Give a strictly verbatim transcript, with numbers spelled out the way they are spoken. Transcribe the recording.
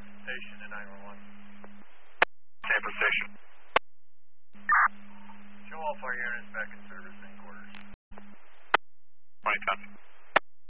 Station to nine one one. Tampa Station. Show all fire units back in service.